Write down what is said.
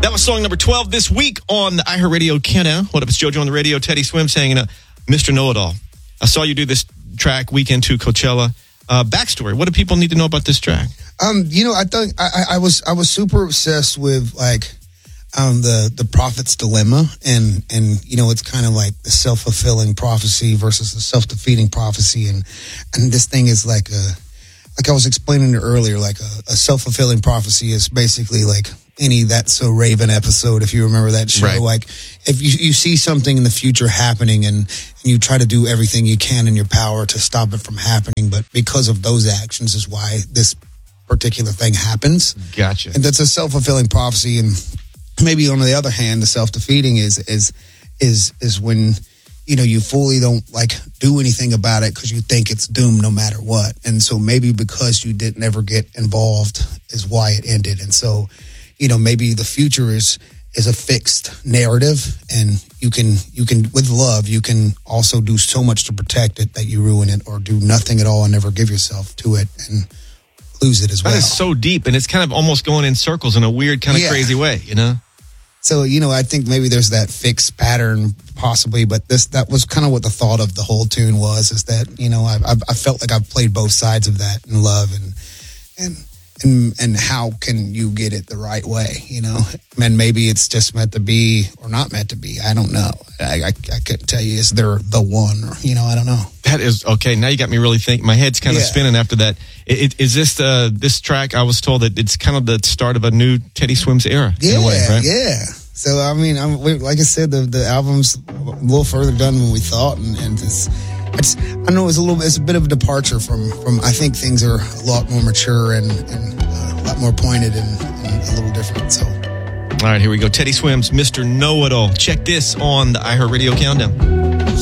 That was song number 12 this week on the iHeartRadio Countdown. What up, it's JoJo on the radio. Teddy Swims hanging out. Mr. Know-It-All. I saw you do this track, Weekend to Coachella. Backstory. What do people need to know about this track? I think I was super obsessed with the prophet's dilemma, and it's kind of like the self-fulfilling prophecy versus the self-defeating prophecy, and this thing is like I was explaining it earlier, like a self-fulfilling prophecy is basically like any That's So Raven episode, if you remember that show. Right. Like if you see something in the future happening and you try to do everything you can in your power to stop it from happening, but because of those actions is why this particular thing happens. Gotcha. And that's a self-fulfilling prophecy. And maybe on the other hand, the self-defeating is when you fully don't do anything about it because you think it's doomed no matter what. And so maybe because you didn't ever get involved is why it ended. And so maybe the future is a fixed narrative, and you can with love you can also do so much to protect it that you ruin it, or do nothing at all and never give yourself to it and lose it as well. That is so deep, and it's kind of almost going in circles in a weird kind of crazy way, So, I think maybe there's that fixed pattern possibly, but that was kind of what the thought of the whole tune was, is that, I felt like I've played both sides of that in love, and how can you get it the right way, And maybe it's just meant to be or not meant to be. I don't know. I couldn't tell you, is there the one, or, I don't know. That is, okay, now you got me really thinking. My head's kind of spinning after that. Is this track, I was told that it's kind of the start of a new Teddy Swims era, in a way, right? Yeah. So, like I said, the album's a little further done than we thought, and I know it's a bit of a departure from I think things are a lot more mature and a lot more pointed and a little different. So, all right, here we go. Teddy Swims, Mr. Know-It-All. Check this on the iHeartRadio Countdown.